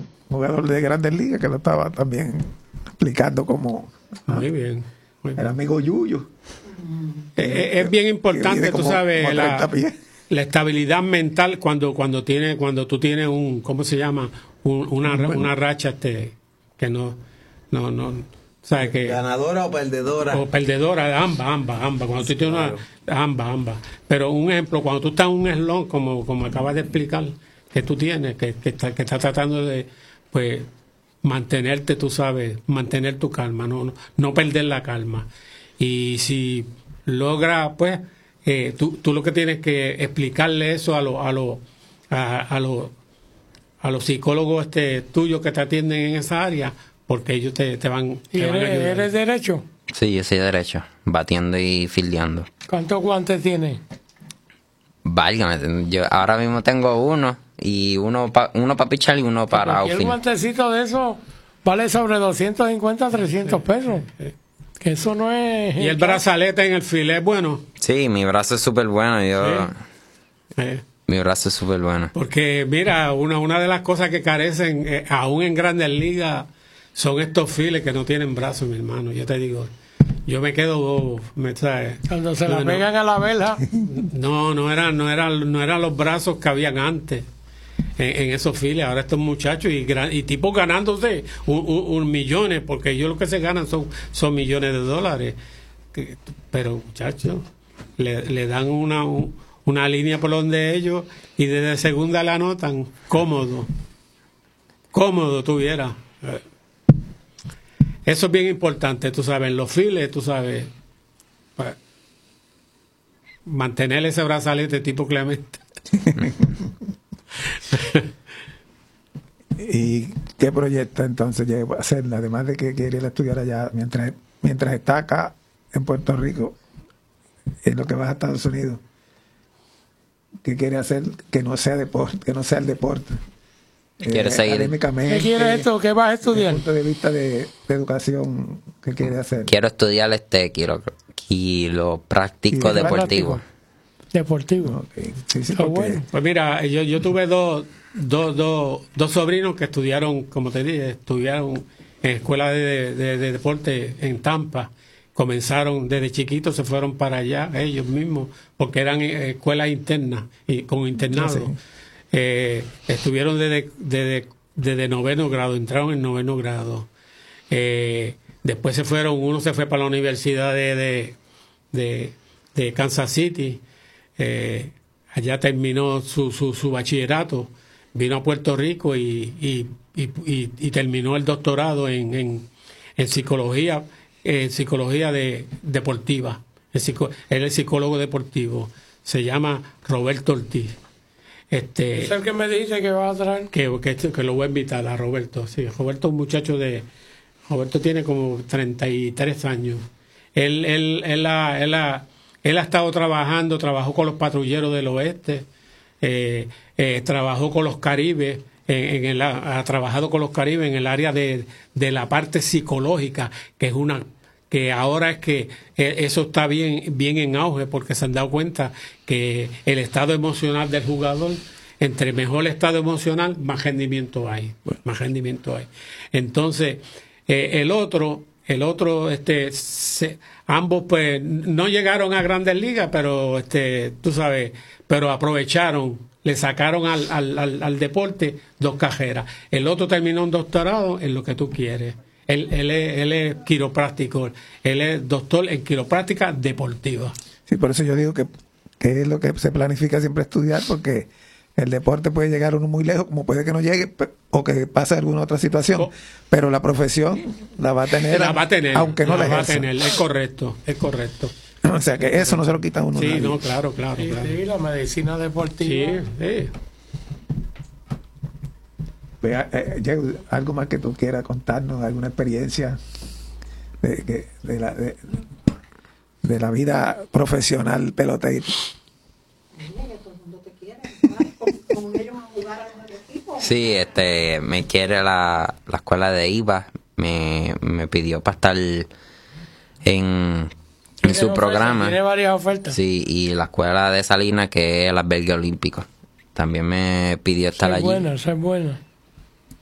un jugador de Grandes Ligas que lo estaba también explicando como muy bien. El amigo Yuyo. Es bien importante, tú sabes, como la estabilidad mental cuando tú tienes un, ¿cómo se llama? Una racha que no, ¿sabes qué? ¿Ganadora o perdedora? O perdedora, ambas. Cuando tú tienes ambas. Pero un ejemplo, cuando tú estás en un slump, como acabas de explicar, que tú tienes, que estás tratando de, pues, mantenerte, tú sabes, mantener tu calma, no perder la calma. Y si logras, pues, tú lo que tienes que explicarle eso a los psicólogos tuyos que te atienden en esa área, porque ellos te van a ayudar. ¿Eres derecho? Sí, yo soy derecho, batiendo y fildeando. ¿Cuántos guantes tienes? Válgame, yo ahora mismo tengo uno, y uno para pichar y uno para outfield. El guantecito de eso vale sobre 250, 300 pesos. Que eso no es... ¿Y el brazalete en el file es bueno? Sí, mi brazo es súper bueno. Mi brazo es súper bueno. Porque, mira, una de las cosas que carecen, aún en Grandes Ligas, son estos files que no tienen brazos, mi hermano. Yo te digo, yo me quedo... ¿sabes? Cuando se la pegan a la vela. No eran los brazos que habían antes. En esos files, ahora estos muchachos y tipos ganándose un millones, porque ellos lo que se ganan son millones de dólares, pero muchachos le dan una línea por donde ellos y desde segunda la anotan cómodo tuviera. Eso es bien importante, tú sabes, en los files, tú sabes, mantener ese brazalete tipo Clemente. ¿Y qué proyecta entonces hacer, además de que quiere estudiar allá mientras está acá en Puerto Rico, en lo que vas a Estados Unidos? ¿Qué quiere hacer que no sea deporte, que no sea el deporte? ¿Quiere seguir? Académicamente, ¿Qué quieres esto? ¿Qué vas a estudiar? Desde el punto de vista de educación, ¿qué quiere hacer? Quiero estudiar quiropráctico deportivo. Deportivo. Okay. Sí, bueno. Pues mira, yo tuve dos sobrinos que estudiaron, como te dije, estudiaron en escuela de deporte en Tampa. Comenzaron desde chiquitos, se fueron para allá ellos mismos, porque eran escuelas internas y con internado. Sí. Estuvieron desde noveno grado, entraron en noveno grado. Después uno se fue para la Universidad de Kansas City. Allá terminó su bachillerato, vino a Puerto Rico y terminó el doctorado en psicología deportiva. Él es psicólogo deportivo, se llama Roberto Ortiz. ¿Es el que me dice que va a traer? Que lo voy a invitar a Roberto. Sí, Roberto es un muchacho Roberto tiene como 33 años. Él ha estado trabajó con los patrulleros del oeste, trabajó con los caribes, ha trabajado con los caribes en el área de la parte psicológica, que ahora es que eso está bien en auge, porque se han dado cuenta que el estado emocional del jugador, entre mejor estado emocional, más rendimiento hay. Entonces, el otro ambos pues no llegaron a Grandes Ligas, pero tú sabes, pero aprovecharon, le sacaron al deporte 2 carreras. El otro terminó un doctorado en lo que tú quieres. Él es quiropráctico, él es doctor en quiropráctica deportiva. Sí, por eso yo digo que es lo que se planifica siempre estudiar, porque el deporte puede llegar uno muy lejos, como puede que no llegue, o que pase alguna otra situación, pero la profesión la va a tener, aunque no la ejerza. Va a tener, es correcto. O sea que eso no se lo quita a uno. Sí, nadie. No, claro. Sí, la medicina deportiva. Sí. ¿Algo más que tú quieras contarnos? ¿Alguna experiencia de la vida profesional pelotero? Sí, me quiere la escuela de IVA, me pidió para estar en su programa. Tiene varias ofertas. Sí, y la escuela de Salinas, que es el albergue olímpico, también me pidió estar allí. Esa es buena.